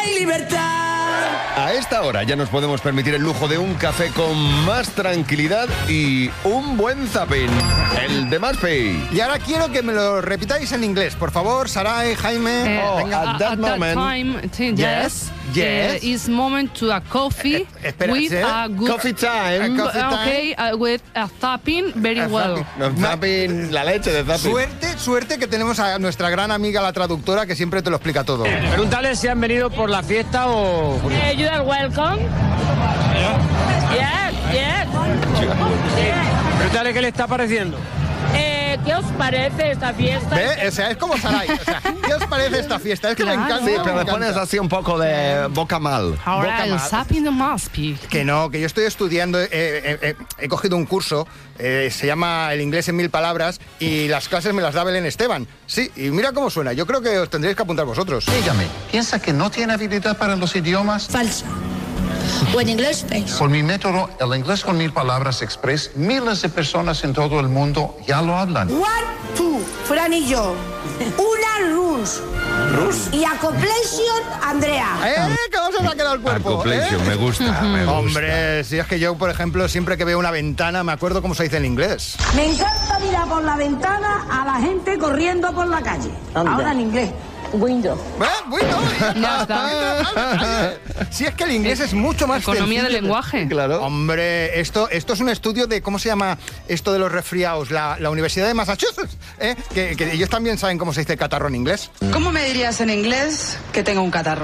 y libertad. A esta hora ya nos podemos permitir el lujo de un café con más tranquilidad y un buen zapping. El de Maspi. Y ahora quiero que me lo repitáis en inglés, por favor, Saray, Jaime. At that moment. Yes. It's moment to a coffee with a good Coffee time. with a zapping very well. Zapping, la leche de zapping. Suerte que tenemos a nuestra gran amiga la traductora que siempre te lo explica todo. Pregúntale si han venido por la fiesta o... You are welcome. Yes. Pregúntale qué le está pareciendo. ¿Qué os parece esta fiesta? ¿Ve? O sea, es como Saray. O sea, ¿qué os parece esta fiesta? Es que me encanta. Sí, me pero le encanta. pones así un poco de boca mal. Ahora el mal. zapping de Maspi. Que no, que yo estoy estudiando, he cogido un curso, se llama El inglés en 1000 palabras, y las clases me las da Belén Esteban. Sí, y mira cómo suena, yo creo que os tendréis que apuntar vosotros. Dígame, ¿piensa que no tiene habilidad para los idiomas? Falsa. O en inglés, face. Con mi método, el inglés con 1000 palabras express, miles de personas en todo el mundo ya lo hablan. 1, 2, Fran y yo. Una rules. Y acoplation, Andrea. ¿Cómo se me ha quedado el cuerpo? Acoplation, me gusta, me gusta. Hombre, si es que yo, por ejemplo, siempre que veo una ventana me acuerdo cómo se dice en inglés. Me encanta mirar por la ventana a la gente corriendo por la calle. Ahora en inglés. Window. Bueno, Ya está. si es que el inglés es mucho más Economía del sencillo. lenguaje. Claro. Hombre, esto es un estudio de, ¿cómo se llama esto de los resfriados? La Universidad de Massachusetts, que ellos también saben cómo se dice catarro en inglés. ¿Cómo me dirías en inglés que tengo un catarro?